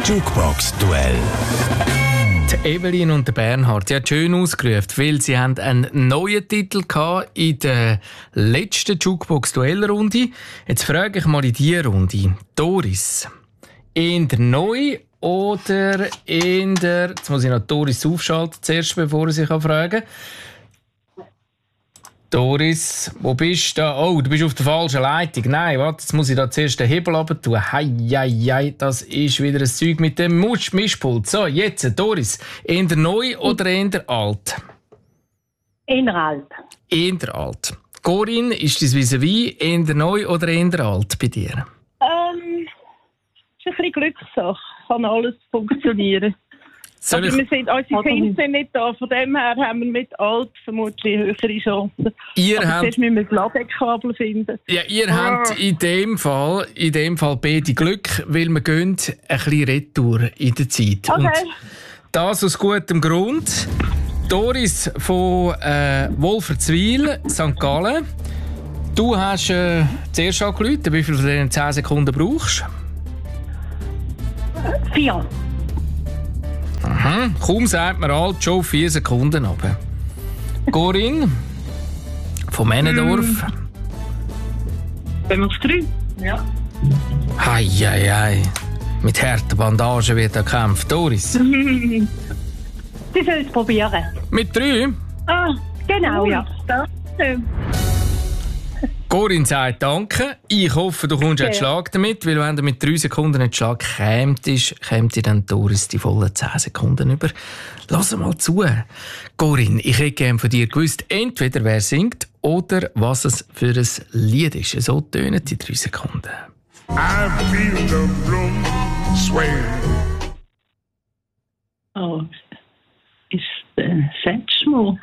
Jukebox-Duell. Die Evelyn und der Bernhard, die haben schön ausgerufen, weil sie haben einen neuen Titel in der letzten Jukebox-Duell-Runde. Jetzt frage ich mal in diese Runde. Doris, in der neu oder in der... Jetzt muss ich noch Doris aufschalten, zuerst, bevor ich sie fragen kann. Doris, wo bist du? Oh, du bist auf der falschen Leitung. Nein, warte, jetzt muss ich da zuerst den Hebel runter tun. Hei, das ist wieder ein Zeug mit dem Mischpult. So, jetzt, Doris, in der neu oder in der alt? In der alt. In der alt. Corinne, ist das vis-à-vis in der neu oder in der alt bei dir? Ist ein bisschen Glückssache. Kann alles funktionieren. Aber unsere Kinder sind nicht da, von dem her haben wir mit alt vermutlich höhere Chancen. Zuerst müssen wir das Ladekabel finden. Ja, ihr habt in dem Fall beide Glück, weil wir gehen ein bisschen retour in der Zeit. Okay. Und das aus gutem Grund. Doris von Wolfertswil, St. Gallen. Du hast zuerst angerufen, wie viel von diesen 10 Sekunden brauchst du? 4. Aha. Kaum sagt man alt, schon 4 Sekunden runter. Corinne von Männendorf. Wenn wir auf 3? Ja. Hei. Mit harten Bandagen wird er gekämpft. Doris? Sie sollen es probieren. Mit 3? Ah, genau, ja. Danke. Corinne sagt Danke. Ich hoffe, du kommst einen Schlag damit, weil wenn du mit 3 Sekunden einen Schlag kämt dann Doris die vollen 10 Sekunden über. Lass mal zu. Corinne, ich hätte gerne von dir gewusst, entweder wer singt oder was es für ein Lied ist. So tönen die 3 Sekunden. I feel the room sway. Oh, ist Setschmo.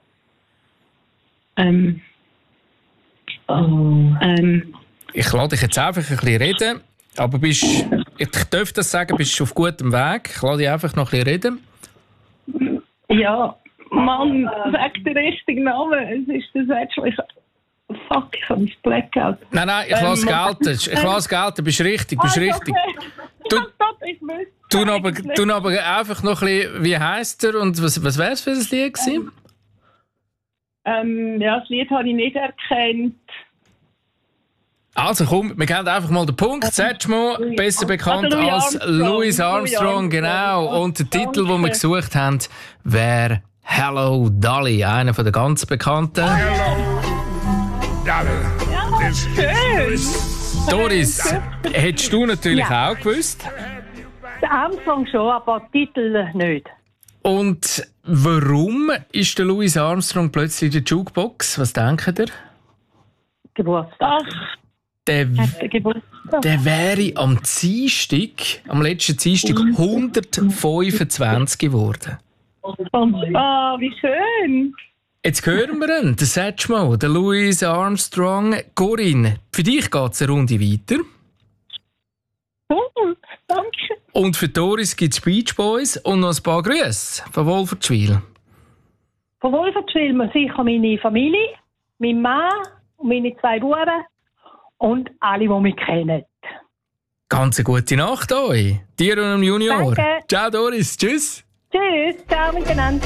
Ich lasse dich jetzt einfach ein bisschen reden, aber ich darf das sagen, bist du auf gutem Weg. Ich lasse dich einfach noch ein bisschen reden. Ja, Mann, sag den richtigen Namen. Es ist das Setschmo. Fuck, ich habe mein Blackout. Nein, ich lasse gelten. Bist richtig. Okay. Du aber einfach noch ein bisschen, wie heisst er und was wäre es für ein Lied gewesen? Ja, das Lied habe ich nicht erkannt. Also komm, wir geben einfach mal den Punkt. Setschmo, besser bekannt als Louis Armstrong, genau. Und der Titel, den wir gesucht haben, wäre Hello Dolly, einer der ganz bekannten. Hello, Dolly. Ja, schön. Doris, hättest du natürlich auch gewusst. Der Armstrong schon, aber der Titel nicht. Und warum ist der Louis Armstrong plötzlich in der Jukebox? Was denkt ihr? Geburtstag. Der wäre am letzten Dienstag 125 geworden. Ah, wie schön. Jetzt hören wir ihn, den Setschmo, den Louis Armstrong. Corinne, für dich geht es eine Runde weiter. Danke. Und für Doris gibt es Beach Boys und noch ein paar Grüße von Wolfertswil. Von Wolfertswil sicher meine Familie, mein Mann und meine 2 Buben und alle, die mich kennen. Ganz eine gute Nacht euch. Dir und dem Junior. Danke. Ciao Doris, tschüss. Tschüss, ciao miteinander.